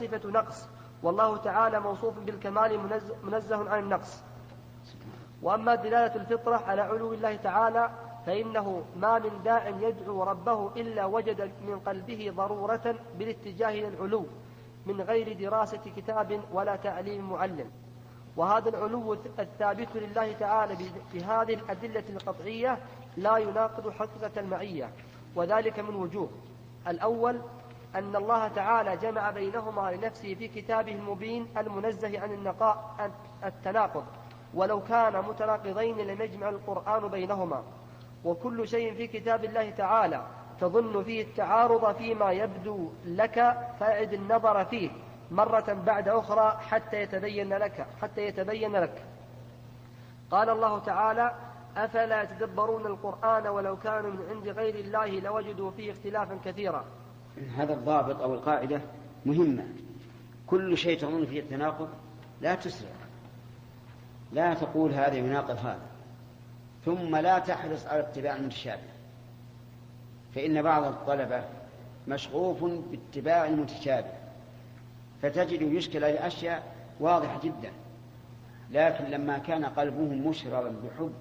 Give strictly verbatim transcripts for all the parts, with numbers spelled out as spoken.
صفة نقص، والله تعالى موصوف بالكمال منزه عن النقص. وأما دلالة الفطرة على علو الله تعالى فإنه ما من داع يدعو ربه إلا وجد من قلبه ضرورة بالاتجاه إلى العلو من غير دراسة كتاب ولا تعليم معلم. وهذا العلو الثابت لله تعالى بهذه الأدلة القطعية لا يناقض حقيقة المعية، وذلك من وجوه. الأول أن الله تعالى جمع بينهما لنفسه في كتابه المبين المنزه عن النقاء التناقض، ولو كان متناقضين لم يجمع القرآن بينهما. وكل شيء في كتاب الله تعالى تظن فيه التعارض فيما يبدو لك فاعد النظر فيه مرة بعد أخرى حتى يتبين لك حتى يتبين لك. قال الله تعالى: أفلا يتدبرون القرآن ولو كانوا من عند غير الله لوجدوا فيه اختلافا كثيرا. هذا الضابط أو القاعدة مهمة. كل شيء تظن فيه التناقض لا تسرع، لا تقول هذا يناقض هذا، ثم لا تحرص على اتباع المتشابه، فإن بعض الطلبة مشغوف باتباع المتشابه فتجد يشكل على أشياء واضحة جدا، لكن لما كان قلبه مشربا بحب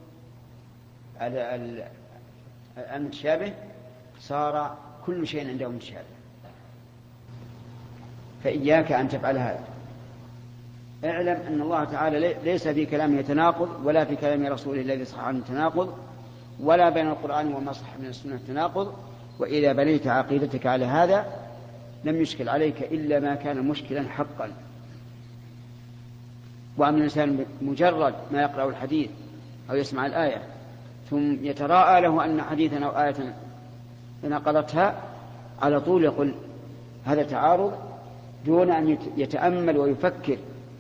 المتشابه صار كل شيء عنده متشابه. فإياك أن تفعل هذا. اعلم أن الله تعالى ليس في كلامه تناقض، ولا في كلام رسوله الذي صح عنه تناقض، ولا بين القرآن وما صح من السنة تناقض. وإذا بنيت عقيدتك على هذا لم يشكل عليك إلا ما كان مشكلا حقا. وأما الإنسان مجرد ما يقرأ الحديث أو يسمع الآية ثم يتراءى له أن حديثا أو آية نقضتها على طول يقول هذا تعارض دون أن يتأمل ويفكر،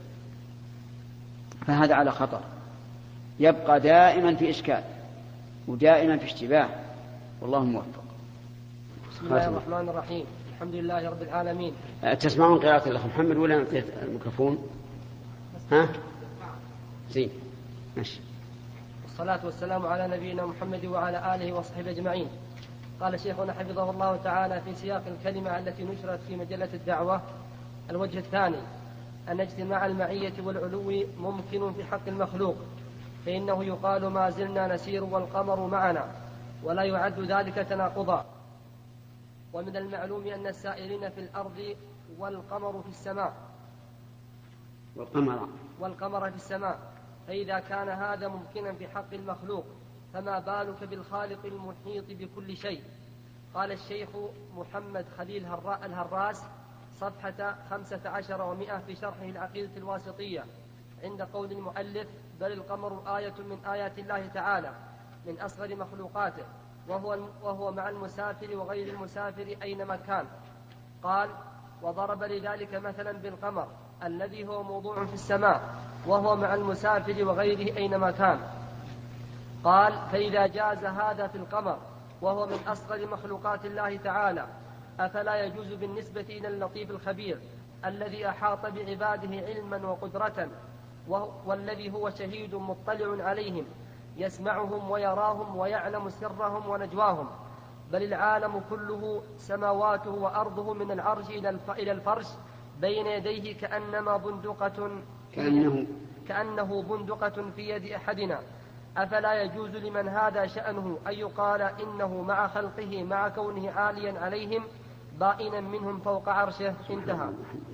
فهذا على خطر، يبقى دائما في إشكال ودائما في اشتباه، والله موفق. بسم الله الرحمن الرحيم. الحمد لله رب العالمين. تسمعون قراءة الأخ محمد ولا نعطيه الميكروفون؟ ها؟ زين ماشي. والصلاة والسلام على نبينا محمد وعلى آله وصحبه أجمعين. قال شيخنا حفظه الله تعالى في سياق الكلمة التي نشرت في مجلة الدعوة: الوجه الثاني أن اجتماع المعية والعلو ممكن في حق المخلوق، فإنه يقال ما زلنا نسير والقمر معنا، ولا يعد ذلك تناقضا. ومن المعلوم أن السائرين في الأرض والقمر في السماء والقمر والقمر في السماء، فإذا كان هذا ممكنا في حق المخلوق فما بالك بالخالق المحيط بكل شيء. قال الشيخ محمد خليل الهراس صفحة خمسة عشر ومئة في شرحه العقيدة الواسطية عند قول المؤلف: بل القمر آية من آيات الله تعالى من أصغر مخلوقاته، وهو, وهو مع المسافر وغير المسافر أينما كان. قال: وضرب لذلك مثلا بالقمر الذي هو موضوع في السماء وهو مع المسافر وغيره أينما كان. قال: فإذا جاز هذا في القمر وهو من أصغر مخلوقات الله تعالى، أفلا يجوز بالنسبة إلى اللطيف الخبير الذي أحاط بعباده علما وقدرة، والذي هو شهيد مطلع عليهم يسمعهم ويراهم ويعلم سرهم ونجواهم، بل العالم كله سماواته وأرضه من العرش إلى الفرش بين يديه كأنما بندقة كأنه, كأنه بندقة في يد أحدنا، أفلا يجوز لمن هذا شأنه أن يقال إنه مع خلقه مع كونه عاليا عليهم بائنا منهم فوق عرشه؟ انتهى.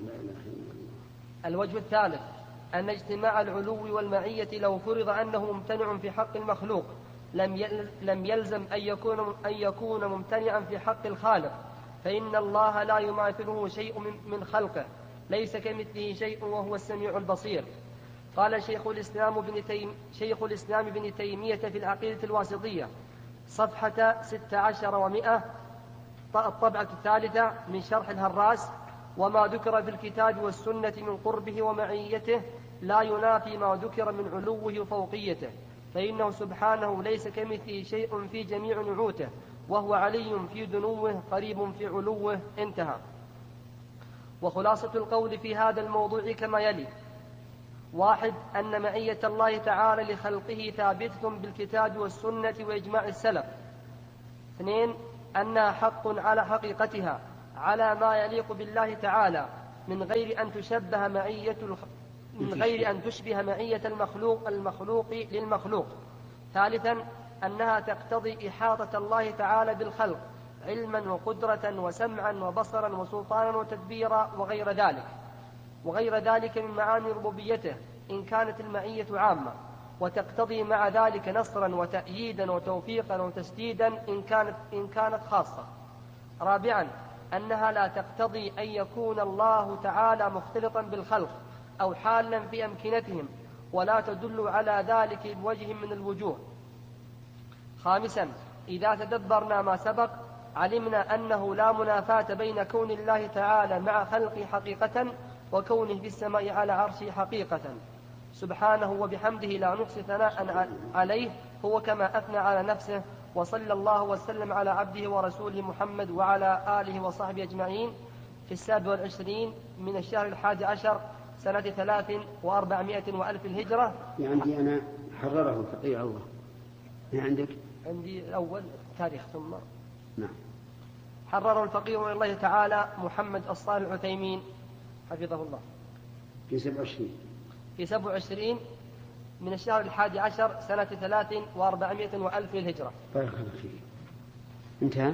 الوجه الثالث أن اجتماع العلو والمعية لو فرض أنه ممتنع في حق المخلوق لم يلزم أن يكون, أن يكون ممتنعا في حق الخالق، فإن الله لا يماثله شيء من خلقه، ليس كمثله شيء وهو السميع البصير. قال شيخ الإسلام بن تيم شيخ الإسلام بن تيمية في العقيدة الواسطية صفحة ستة عشر ومئة الطبعة الثالثة من شرح الهراس: وما ذكر في الكتاب والسنة من قربه ومعيته لا ينافي ما ذكر من علوه وفوقيته، فإنه سبحانه ليس كمثله شيء في جميع نعوته، وهو علي في دنوه قريب في علوه. انتهى. وخلاصة القول في هذا الموضوع كما يلي: واحد، أن معية الله تعالى لخلقه ثابتة بالكتاب والسنة وإجماع السلف. اثنين، أنها حق على حقيقتها على ما يليق بالله تعالى، من غير أن تشبه معية الخ... من غير أن تشبه معية المخلوق المخلوق للمخلوق. ثالثا أنها تقتضي إحاطة الله تعالى بالخلق علما وقدرة وسمعا وبصرا وسلطانا وتدبيرا وغير ذلك وغير ذلك من معاني ربوبيته إن كانت المعية عامة، وتقتضي مع ذلك نصرا وتأييدا وتوفيقا وتسديدا إن كانت, إن كانت خاصة. رابعا أنها لا تقتضي أن يكون الله تعالى مختلطا بالخلق أو حالا في أمكنتهم، ولا تدل على ذلك بوجه من الوجوه. خامسا إذا تدبرنا ما سبق علمنا أنه لا منافاة بين كون الله تعالى مع خلقه حقيقة وكونه في السماء على عرشه حقيقة سبحانه وبحمده لا نحصي ثناء عليه هو كما أثنى على نفسه. وصلى الله وسلم على عبده ورسوله محمد وعلى آله وصحبه أجمعين في السابع والعشرين من الشهر الحادي عشر سنة ثلاث وأربعمائة وألف الهجرة. عندي أنا حرره الفقيه الله. عندك؟ عندي الأول تاريخ ثم نعم. حرره الفقيه من الله تعالى محمد الصالح العثيمين حفظه الله في سبع وعشرين في سبع وعشرين من الشهر الحادي عشر سنة ثلاث وأربعمائة وألف الهجرة. بارك الله فيك. انتهى.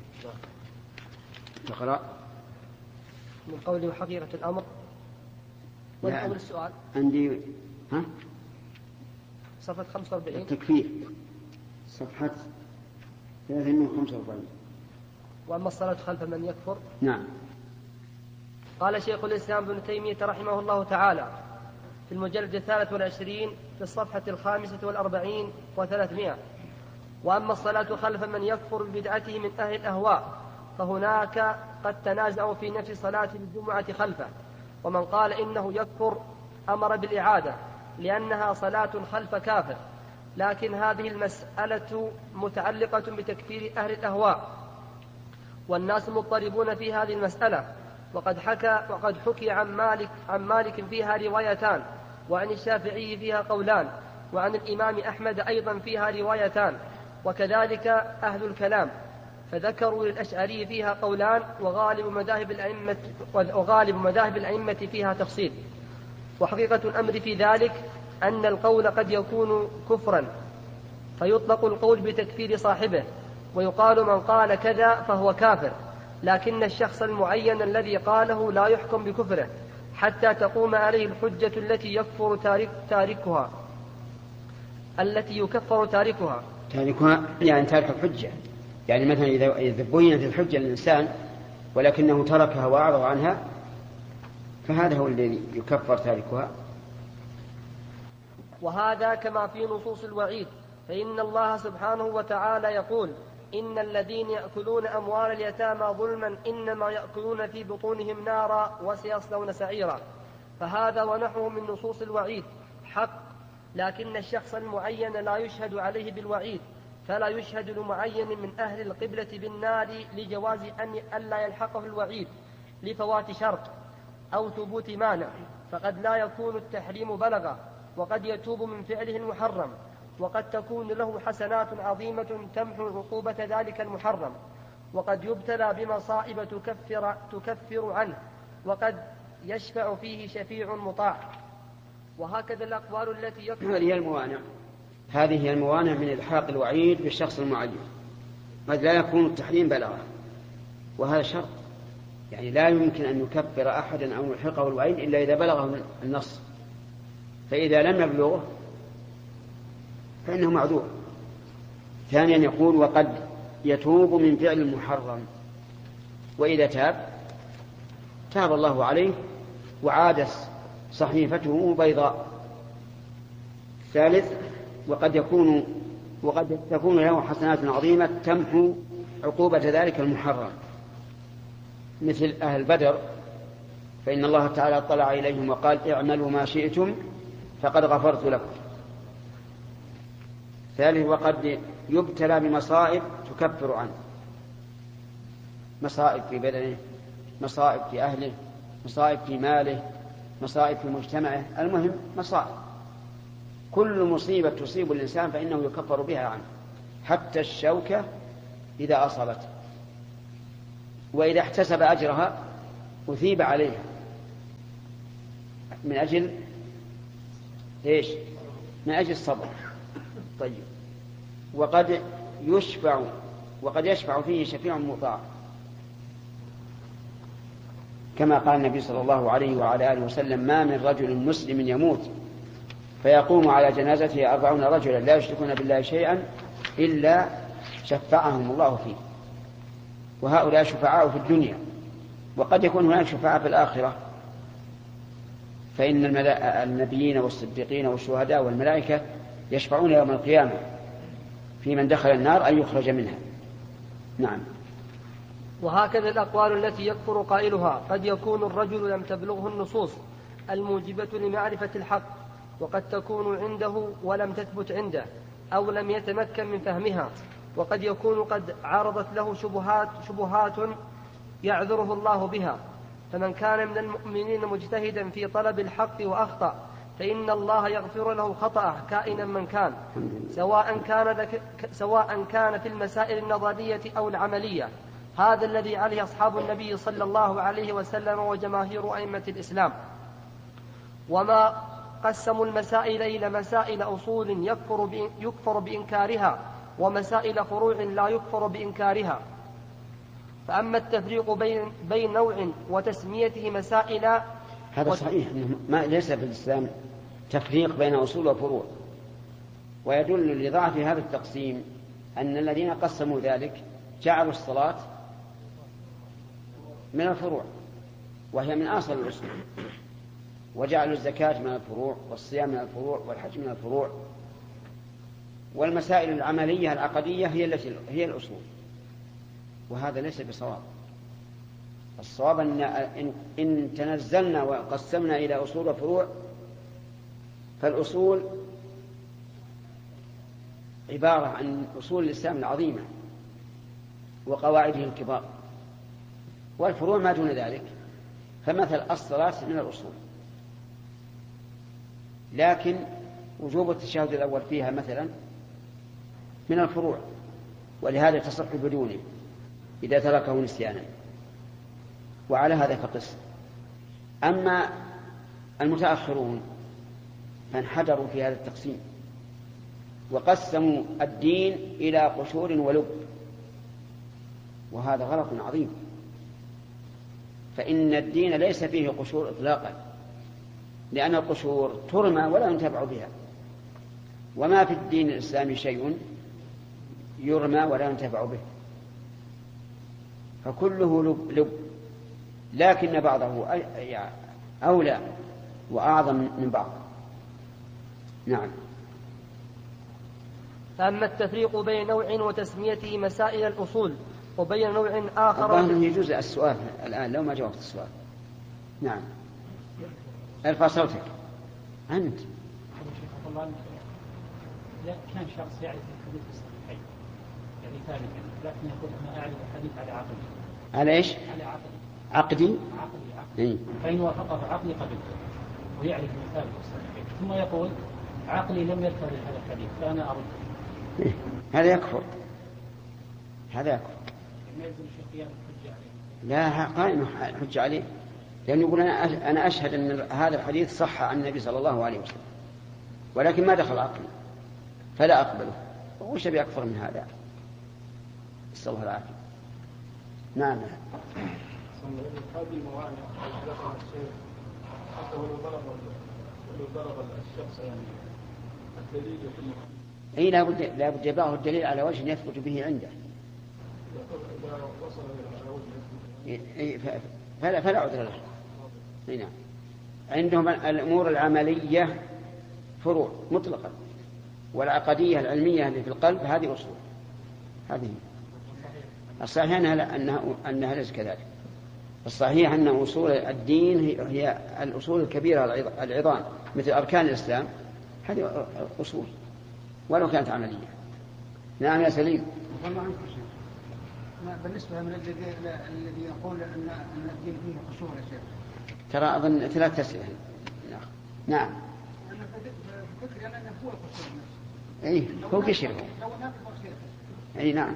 تقرأ من قوله حقيقة الأمر. والأول السؤال عندي ها صفحة خمسة وأربعين التكفير صفحة ثلاثمائة وخمسة وأربعين. وأما الصلاة خلف من يكفر. نعم. قال شيخ الإسلام ابن تيمية رحمه الله تعالى في المجلد الثالث والعشرين في الصفحة الخامسة والأربعين وثلاثمائة: وأما الصلاة خلف من يكفر ببدعته من أهل الأهواء فهناك قد تنازعوا في نفس صلاة الجمعة خلفه، ومن قال إنه يكفر أمر بالإعادة لأنها صلاة خلف كافر، لكن هذه المسألة متعلقة بتكفير أهل الأهواء، والناس مضطربون في هذه المسألة. وقد حكى وقد حكي عن مالك عن مالك فيها روايتان، وعن الشافعي فيها قولان، وعن الإمام أحمد أيضا فيها روايتان، وكذلك أهل الكلام فذكروا للأشعري فيها قولان، وغالب مذاهب الأئمة وغالب مذاهب الأئمة فيها تفصيل. وحقيقة الأمر في ذلك أن القول قد يكون كفرا فيطلق القول بتكفير صاحبه، ويقال من قال كذا فهو كافر، لكن الشخص المعين الذي قاله لا يحكم بكفره حتى تقوم عليه الحجة التي يكفر تارك تاركها التي يكفر تاركها تاركها يعني تارك الحجة. يعني مثلا إذا بينت الحجة للإنسان ولكنه تركها وأعرض عنها فهذا هو الذي يكفر تاركها. وهذا كما في نصوص الوعيد، فإن الله سبحانه وتعالى يقول: إن الذين يأكلون أموال اليتامى ظلما إنما يأكلون في بطونهم نارا وسيصلون سعيرا. فهذا ونحوه من نصوص الوعيد حق، لكن الشخص المعين لا يشهد عليه بالوعيد، فلا يشهد لمعين من أهل القبلة بالنار لجواز أن ألا يلحقه الوعيد لفوات شرط أو ثبوت مانع، فقد لا يكون التحريم بلغه، وقد يتوب من فعله المحرم، وقد تكون له حسنات عظيمة تمحو عقوبة ذلك المحرم، وقد يبتلى بمصائب تكفر, تكفر عنه، وقد يشفع فيه شفيع مطاع. وهكذا الأقوال التي يكفر. هذه الموانع هذه هي الموانع من إلحاق الوعيد بالشخص المعين. قد لا يكون التحريم بلغه، وهذا شرط، يعني لا يمكن أن يكفر أحدا أو يلحقه الوعيد إلا إذا بلغه النص، فإذا لم يبلغه فإنه معذور. ثانيا يقول: وقد يتوب من فعل المحرم، وإذا تاب تاب الله عليه وعادت صحيفته بيضاء. ثالث: وقد يكون وقد تكون له حسنات عظيمة تمحو عقوبة ذلك المحرم، مثل أهل بدر، فإن الله تعالى اطلع إليهم وقال: اعملوا ما شئتم فقد غفرت لكم. ثالث: وقد يبتلى بمصائب تكفر عنه، مصائب في بدنه، مصائب في أهله، مصائب في ماله، مصائب في مجتمعه، المهم مصائب. كل مصيبة تصيب الإنسان فإنه يكفر بها عنه، حتى الشوكة إذا أصابته، وإذا احتسب أجرها أثيب عليها من أجل إيش؟ من أجل الصبر. طيب. وقد يشفع وقد يشفع فيه شفيع مطاع، كما قال النبي صلى الله عليه وعلى آله وسلم: ما من رجل مسلم يموت فيقوم على جنازته أربعون رجلا لا يشركون بالله شيئا إلا شفعهم الله فيه. وهؤلاء شفعاء في الدنيا، وقد يكون هناك شفعاء في الآخرة، فإن النبيين والصديقين والشهداء والملائكة يشفعون يوم القيامة في من دخل النار أن يخرج منها. نعم. وهكذا الأقوال التي يكفر قائلها قد يكون الرجل لم تبلغه النصوص الموجبة لمعرفة الحق، وقد تكون عنده ولم تثبت عنده، أو لم يتمكن من فهمها، وقد يكون قد عرضت له شبهات, شبهات يعذره الله بها. فمن كان من المؤمنين مجتهدا في طلب الحق وأخطأ فإن الله يغفر له خطأه كائنا من كان، سواء كان, سواء كان في المسائل النظرية أو العملية. هذا الذي عليه أصحاب النبي صلى الله عليه وسلم وجماهير أئمة الإسلام. وما قسموا المسائل إلى مسائل أصول يكفر, يكفر بإنكارها، ومسائل فروع لا يكفر بإنكارها. فأما التفريق بين, بين نوع وتسميته مسائل، هذا صحيح، ما ليس في الإسلام تفريق بين أصول وفروع. ويدل لضعف هذا التقسيم أن الذين قسموا ذلك جعلوا الصلاة من الفروع وهي من أصل الأصول، وجعلوا الزكاة من الفروع، والصيام من الفروع، والحج من الفروع، والمسائل العملية العقدية هي التي هي الأصول. وهذا ليس بصواب. الصواب أن إن تنزلنا وقسمنا إلى أصول وفروع، فالأصول عبارة عن أصول الإسلام العظيمة وقواعده الكبار، والفروع ما دون ذلك. فمثل الصلاة من الأصول، لكن وجوب التشهد الأول فيها مثلا من الفروع، ولهذا تصح بدونه إذا تركه نسيانا. وعلى هذا فقس. أما المتأخرون فانحدروا في هذا التقسيم وقسموا الدين إلى قشور ولب، وهذا غلط عظيم. فإن الدين ليس فيه قشور إطلاقا، لأن القشور ترمى ولا ينتفع بها، وما في الدين الإسلامي شيء يرمى ولا ينتفع به، فكله لب, لب. لكن بعضه أولى وأعظم من بعض. نعم. فأما التفريق بين نوع وتسميته مسائل الأصول وبين نوع آخر، الظاهر يجوز السؤال الآن لو ما جاوبت السؤال. نعم. ارفع صوتك. أنت لا كان شخص يعرف الحديث الصحيحين يعني ثابت، لكن يقول أنا أعرف الحديث على عقلي. على إيش؟ على عقلي. عقدي؟ عقلي عقلي. فإن وافقه عقلي قبلته ويعرف الثابت الصحيحين، ثم يقول عقلي لم يرتضي هذا الحديث فأنا أرد. إيه؟ هذا يكفر، هذا يكفر. ما يلزم الشيخ قيام الحجة عليه؟ لا، قائم الحجة عليه، لأنه يقول أنا أشهد أن هذا الحديث صح عن النبي صلى الله عليه وسلم، ولكن ما دخل عقلي فلا أقبله. وش بأكثر من هذا؟ نسأل الله العافية. نعم. هذه الموانع ذكرها الشيخ حتى ولو ضرب ولو ضرب الشخص يعني الدليل يكون اي لا بد لا بد يبلغه الدليل على وجه يثبت به عنده. إذا وصل إلى وجه يثبت فلا فلا عذر له. نعم. عندهم الأمور العملية فروع مطلقا، والعقدية العلمية اللي في القلب هذه أصول. هذه الصحيح أنها أنها أنها ليس كذلك. الصحيح أن أصول الدين هي الأصول الكبيرة العظام مثل أركان الإسلام، هذه أصول ولو كانت عملية. نعم يا سليم. بالنسبة من الذي يقول أن الدين فيه قصور يا شيخ، ترى أظن ثلاث أسئلة. نعم. أنا فكري أنا أنه هو القصور. إيه هو كشر. لو هناك بصير. إيه نعم.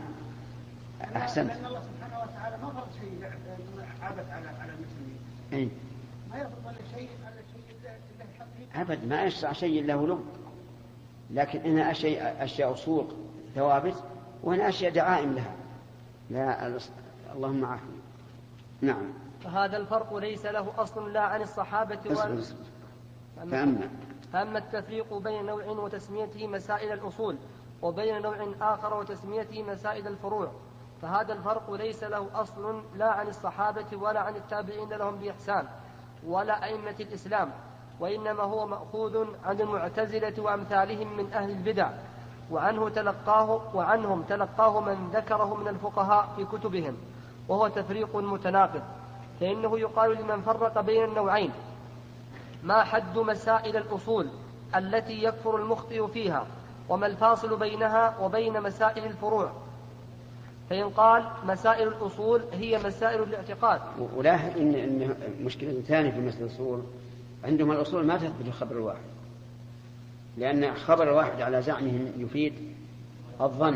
أحسنت. لأن الله سبحانه وتعالى ما فرض شيء عابث على على المسلمين. إيه. ما يفرض على شيء على شيء له حقيقة. أبد ما يشرع شيء له لب، لكن هنا أشياء أشياء أصول ثوابت، وهنا أشياء دعائم لها. لا اللهم عافية. نعم. فهذا الفرق ليس له أصل لا عن الصحابة ولا. فأما أما التفريق بين نوع وتسميته مسائل الأصول وبين نوع آخر وتسميته مسائل الفروع، فهذا الفرق ليس له أصل لا عن الصحابة ولا عن التابعين لهم بإحسان ولا أئمة الإسلام، وإنما هو مأخوذ عن المعتزلة وأمثالهم من أهل البدع، وعنه تلقاه وعنهم تلقاه من ذكره من الفقهاء في كتبهم، وهو تفريق متناقض. فإنه يقال لمن فرق بين النوعين: ما حد مسائل الأصول التي يكفر المخطئ فيها، وما الفاصل بينها وبين مسائل الفروع؟ فإن قال مسائل الأصول هي مسائل الاعتقاد. ولاحظ إن إن مشكلة ثانية في مسائل الأصول، عندهم الأصول ما تثبت الخبر الواحد، لأن خبر الواحد على زعمهم يفيد الظن،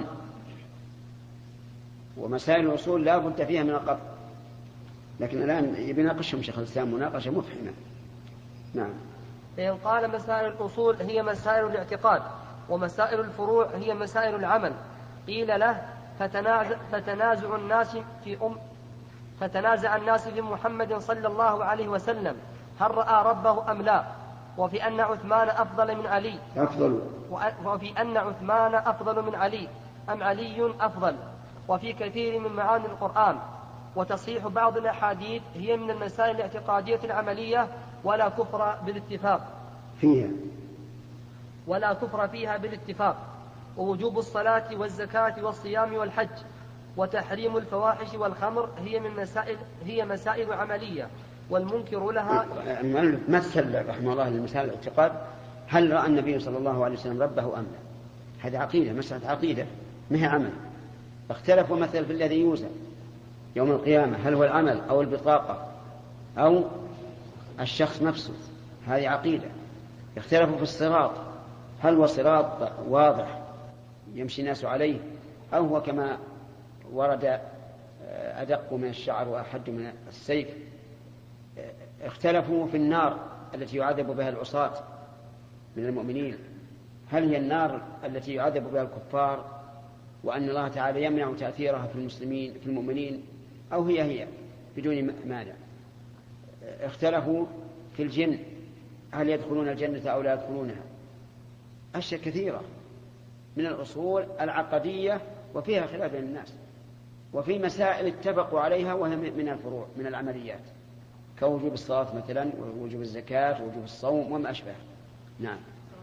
ومسائل الأصول لا بد فيها من القطع. لكن الآن يناقشهم شيخ الإسلام مناقشة مفحمة. نعم. فإن قال مسائل الأصول هي مسائل الاعتقاد ومسائل الفروع هي مسائل العمل، قيل له فتنازع, فتنازع الناس في أم فتنازع الناس في محمد صلى الله عليه وسلم هل رأى ربه أم لا، وفي أن عثمان أفضل من علي أفضل وفي أن عثمان أفضل من علي أم علي أفضل، وفي كثير من معاني القرآن. وتصحيح بعض الأحاديث هي من المسائل الاعتقادية العملية ولا كفر بالاتفاق فيها ولا كفر فيها بالاتفاق. ووجوب الصلاة والزكاة والصيام والحج وتحريم الفواحش والخمر هي من مسائل هي مسائل عملية، والمنكر لها. المؤلف مثل رحمه الله لمسائل الاعتقاد: هل رأى النبي صلى الله عليه وسلم ربه أم لا؟ هذه عقيدة، مسألة عقيدة ما هي عمل. اختلفوا مثل في الذي يوزن يوم القيامة، هل هو العمل أو البطاقة أو الشخص نفسه، هذه عقيدة. اختلفوا في الصراط، هل هو صراط واضح يمشي الناس عليه أو هو كما ورد أدق من الشعر وأحد من السيف. اختلفوا في النار التي يعذب بها العصاة من المؤمنين، هل هي النار التي يعذب بها الكفار وأن الله تعالى يمنع تأثيرها في المسلمين في المؤمنين، أو هي هي بدون مانع. اختلفوا في الجن، هل يدخلون الجنة أو لا يدخلونها. أشياء كثيرة من الأصول العقدية وفيها خلاف بين الناس، وفي مسائل اتفقوا عليها وهي من الفروع من العمليات، كوجوب الصلاة مثلا ووجوب الزكاة ووجوب الصوم وما أشبه. نعم.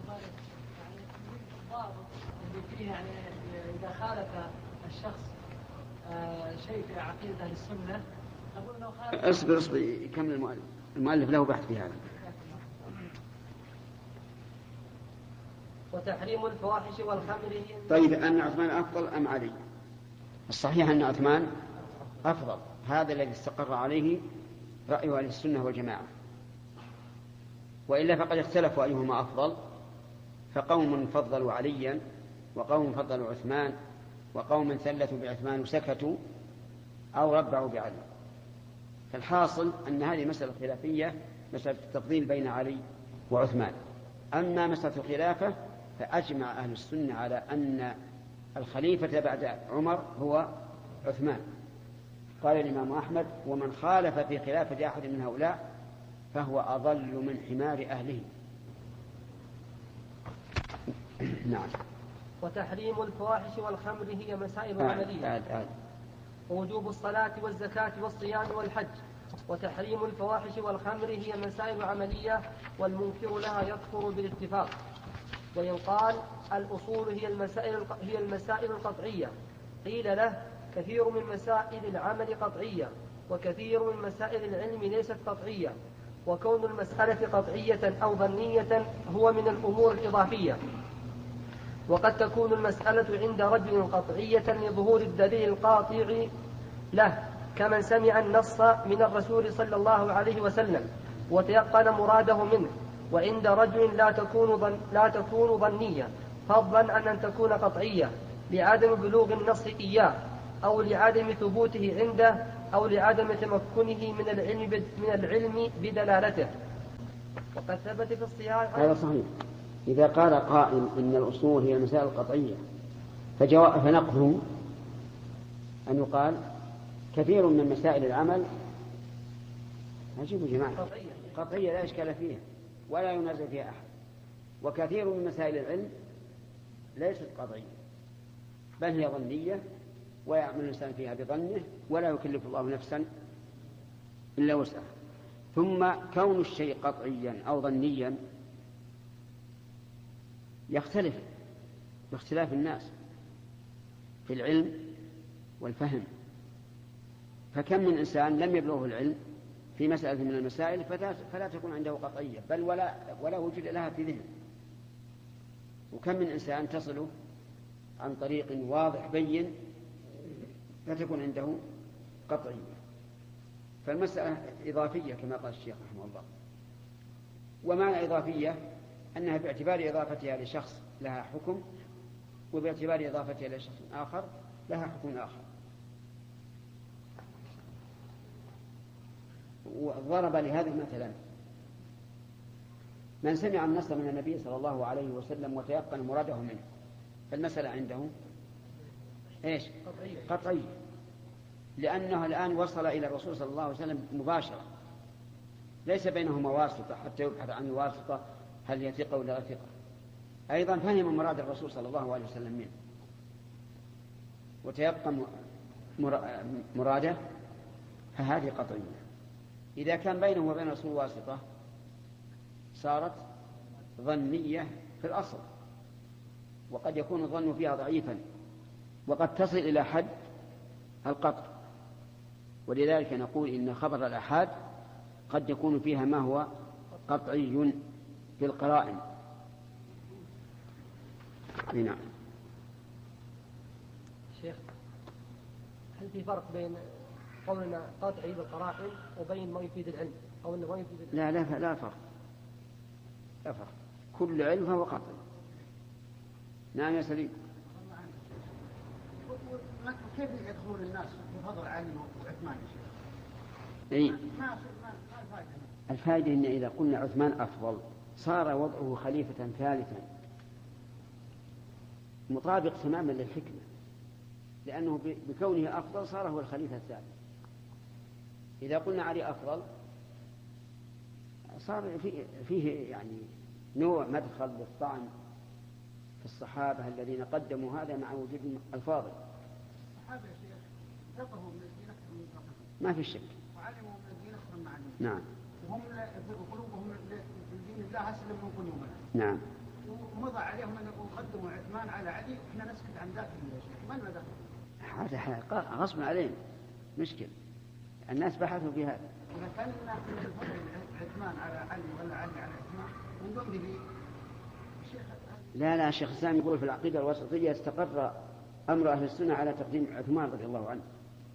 يعني إذا خالف الشخص شيء في عقيدة أهل السنة أقول له خالف. اصبر اصبر يكمل المؤلف، المؤلف له بحث في هذا. وتحريم الفواحش والخمر. طيب أن عثمان أفضل أم علي؟ الصحيح أن عثمان أفضل، هذا الذي استقر عليه رأي أهل السنة والجماعة، وإلا فقد اختلفوا أيهما أفضل، فقوم فضلوا عليا وقوم فضلوا عثمان وقوم ثلثوا بعثمان وسكتوا أو ربعوا بعلي. فالحاصل أن هذه مسألة خلافية، مسألة التفضيل بين علي وعثمان. أما مسألة الخلافة فأجمع أهل السنة على أن الخليفة بعد عمر هو عثمان. قال الإمام أحمد: ومن خالف في خلافة أحد من هؤلاء فهو أضل من حمار أهله. نعم. وتحريم الفواحش والخمر هي مسائل آه عملية. آه آه. ووجوب الصلاة والزكاة والصيام والحج وتحريم الفواحش والخمر هي مسائل عملية، والمنكر لها يكفر بالاتفاق. وإن قال الأصول هي المسائل هي المسائل القطعية، قيل له كثير من مسائل العمل قطعية وكثير من مسائل العلم ليست قطعية، وكون المسألة قطعية أو ظنية هو من الأمور الإضافية. وقد تكون المسألة عند رجل قطعية لظهور الدليل القاطع له، كمن سمع النص من الرسول صلى الله عليه وسلم وتيقن مراده منه، وعند رجل لا تكون ظن لا تكون ظنية، فضلا عن أن تكون قطعية لعدم بلوغ النص إياه أو لعدم ثبوته عنده أو لعدم تمكنه من العلم من العلم بدلالته. وقد ثبت في الصحاح. هذا صحيح. إذا قال قائل إن الأصول هي المسائل القطعية فجواب فنقله أن يقال كثير من مسائل العمل عجيب جماعة قطعية لا إشكال فيها ولا ينازع فيها أحد، وكثير من مسائل العلم ليست قطعية بل هي ظنية ويعمل الإنسان فيها بظنه ولا يكلف الله نفسا إلا وسعها. ثم كون الشيء قطعيا أو ظنيا يختلف باختلاف الناس في العلم والفهم، فكم من إنسان لم يبلغه العلم في مسألة من المسائل فلا تكون عنده قطعية بل ولا, ولا وجود لها في ذهن، وكم من إنسان تصله عن طريق واضح بين فتكون عنده قطعية. فالمسألة إضافية كما قال الشيخ رحمه الله. ومعنى إضافية أنها باعتبار إضافتها لشخص لها حكم وباعتبار إضافتها لشخص آخر لها حكم آخر. وضرب لهذا مثلا من سمع النص من النبي صلى الله عليه وسلم وتيقن مراده منه فالمسألة عنده إيش؟ قطعية، لأنه الآن وصل إلى الرسول صلى الله عليه وسلم مباشرة ليس بينهما واسطة حتى يبحث عن واسطة هل هي ثقة ولا ثقة. أيضا فهم مراد الرسول صلى الله عليه وسلم منه وتيقن مراده فهذه قطعية. إذا كان بينه وبين الرسول واسطة صارت ظنية في الأصل، وقد يكون الظن فيها ضعيفا وقد تصل إلى حد القطع. ولذلك نقول إن خبر الآحاد قد يكون فيها ما هو قطعي في القرائن. نعم. شيخ، هل في فرق بين قولنا قطعي بالقرائن وبين ما يفيد العلم أو أنه ما يفيد العلم؟ لا لا لا فرق، لا فرق. كل علم فهو قطعي. نعم يا سليم. كيف يدخلون الناس في فضل علي وعثمان يا شيخ؟ اي ما ما الفائده؟ الفائده ان اذا قلنا عثمان افضل صار وضعه خليفه ثالثا مطابق تماما للحكمه، لانه بكونه افضل صار هو الخليفه الثالث. اذا قلنا علي افضل صار فيه يعني نوع مدخل للطعن في الصحابه الذين قدموا هذا مع وجود الفاضل. الصحابه يا شيخ فقهوا من الدين اكثر من فقههم، ما في شك. وعلموا من الدين اكثر من علموا. نعم. وهم قلوبهم في دين الله اسلم من قلوبنا. نعم. ومضى عليهم ان يقدموا عثمان على علي واحنا نسكت عن ذاك يا شيخ، ما لنا دخل. هذا غصب عليهم مشكل، الناس بحثوا في هذا. اذا كان عثمان على علي ولا علي على عثمان من دون ذي الشيخ. لا لا الشيخ الإسلام يقول في العقيدة الوسطية استقر أمر أهل السنة على تقديم عثمان رضي الله عنه،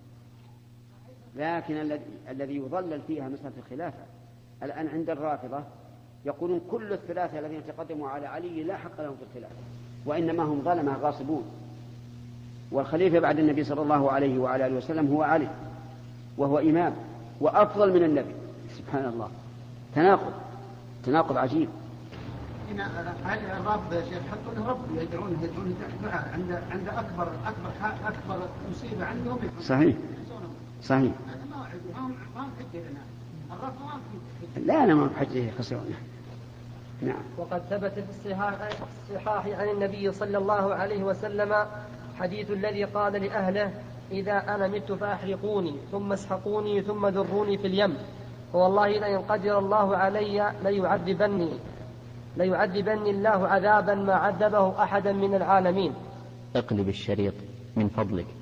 لكن الذي الذي يضلل فيها مسألة الخلافة الآن عند الرافضة يقولون كل الثلاثة الذين تقدموا على علي لا حق لهم في الخلافة وإنما هم ظلمة غاصبون، والخليفة بعد النبي صلى الله عليه وعلى آله وسلم هو علي وهو إمام وأفضل من النبي. سبحان الله، تناقض تناقض عجيب. هل الرب يا شيخ حطوا له رب يدعونه يدعونه دعاء عند عند اكبر اكبر اكبر مصيبه عندهم. صحيح صحيح. هذا ما ما ما حجه لنا الرب ما في. لا انا ما بحجه خسرنا. نعم. وقد ثبت في الصحاح الصحاح عن النبي صلى الله عليه وسلم حديث الذي قال لأهله إذا أنا مت فأحرقوني ثم اسحقوني ثم ذروني في اليم فوالله لئن قدر الله علي ليعذبني ليعذبني الله عذابا ما عذبه أحدا من العالمين. اقلب الشريط من فضلك.